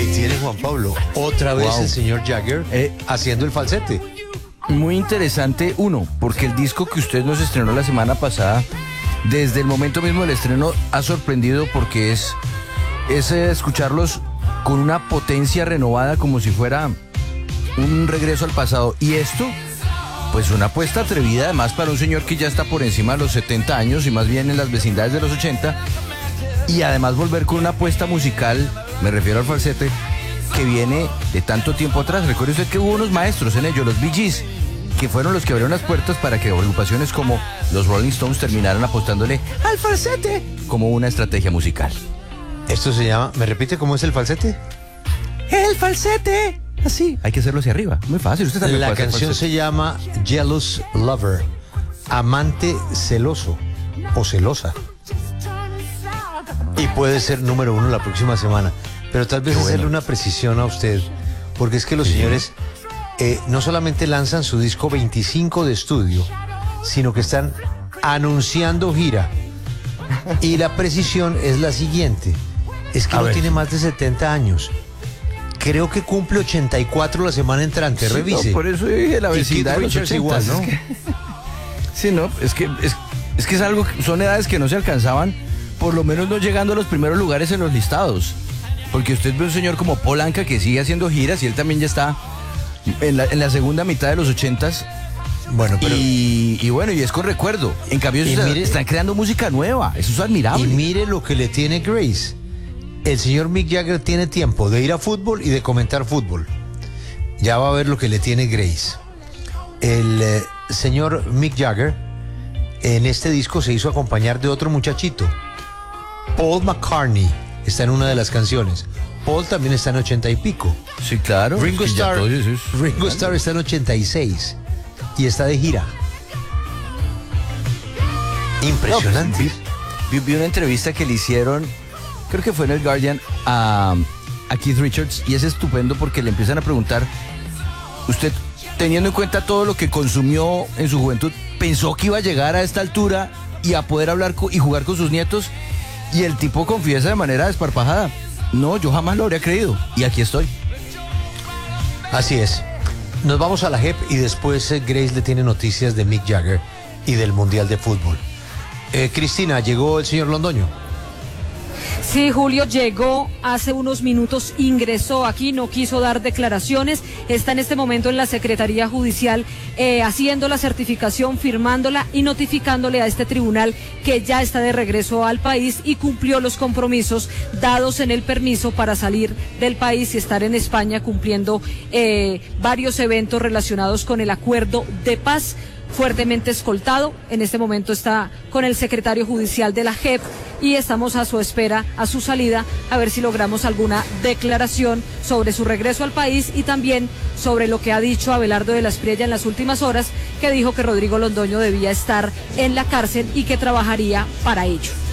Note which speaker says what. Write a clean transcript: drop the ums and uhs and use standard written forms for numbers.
Speaker 1: tiene Juan Pablo. Otra vez el señor Jagger haciendo el falsete.
Speaker 2: Muy interesante, uno, porque el disco que usted nos estrenó la semana pasada, desde el momento mismo del estreno, ha sorprendido porque es escucharlos con una potencia renovada como si fuera un regreso al pasado. Y esto, pues una apuesta atrevida además para un señor que ya está por encima de los 70 años y más bien en las vecindades de los 80. Y además volver con una apuesta musical, me refiero al falsete, que viene de tanto tiempo atrás. Recuerde usted que hubo unos maestros en ello, los Bee Gees, que fueron los que abrieron las puertas para que agrupaciones como los Rolling Stones terminaran apostándole al falsete como una estrategia musical.
Speaker 1: Esto se llama, ¿me repite cómo es el falsete?
Speaker 2: El falsete. Así, hay que hacerlo hacia arriba, muy fácil. Usted también
Speaker 1: La
Speaker 2: puede hacer
Speaker 1: canción
Speaker 2: falsete.
Speaker 1: se llama Jealous Lover, amante celoso o celosa. Y puede ser número 1 la próxima semana. Pero tal vez hacerle una precisión a usted, porque es que los señores no solamente lanzan su disco 25 de estudio, sino que están anunciando gira. Y la precisión es la siguiente: es que no tiene más de 70 años. Creo que cumple 84 la semana entrante,
Speaker 2: Sí,
Speaker 1: revise.
Speaker 2: no, por eso dije la
Speaker 1: Y
Speaker 2: vecindad
Speaker 1: Keith
Speaker 2: de los
Speaker 1: Richards
Speaker 2: 80,
Speaker 1: igual, ¿no?
Speaker 2: Sí, no, es que es algo, son edades que no se alcanzaban, por lo menos no llegando a los primeros lugares en los listados. Porque usted ve un señor como Paul Anka que sigue haciendo giras y él también ya está en la segunda mitad de los 80s.
Speaker 1: Bueno, pero
Speaker 2: Y bueno, y es con recuerdo. En cambio, están creando música nueva. Eso es admirable.
Speaker 1: y mire lo que le tiene Grace. El señor Mick Jagger tiene tiempo de ir a fútbol y de comentar fútbol. Ya va a ver lo que le tiene Grace. El señor Mick Jagger en este disco se hizo acompañar de otro muchachito. Paul McCartney está en una de las canciones. Paul también está en 80 y pico.
Speaker 2: Sí, claro.
Speaker 1: Ringo
Speaker 2: Es que ya
Speaker 1: Starr,
Speaker 2: todo eso es-
Speaker 1: Ringo Starr está en 86 y está de gira. Impresionante.
Speaker 2: Vi una entrevista que le hicieron, creo que fue en el Guardian, a Keith Richards, y es estupendo porque le empiezan a preguntar, usted, teniendo en cuenta todo lo que consumió en su juventud, ¿pensó que iba a llegar a esta altura y a poder hablar y jugar con sus nietos? Y el tipo confiesa de manera desparpajada: no, yo jamás lo habría creído, y aquí estoy.
Speaker 1: Así es. Nos vamos a la JEP y después Grace le tiene noticias de Mick Jagger y del Mundial de Fútbol. Cristina, ¿llegó el señor Londoño?
Speaker 3: Sí, Julio llegó hace unos minutos, ingresó aquí, no quiso dar declaraciones, está en este momento en la Secretaría Judicial haciendo la certificación, firmándola y notificándole a este tribunal que ya está de regreso al país y cumplió los compromisos dados en el permiso para salir del país y estar en España cumpliendo varios eventos relacionados con el acuerdo de paz. Fuertemente escoltado, en este momento está con el secretario judicial de la JEP y estamos a su espera, a su salida, a ver si logramos alguna declaración sobre su regreso al país y también sobre lo que ha dicho Abelardo de la Espriella en las últimas horas, que dijo que Rodrigo Londoño debía estar en la cárcel y que trabajaría para ello.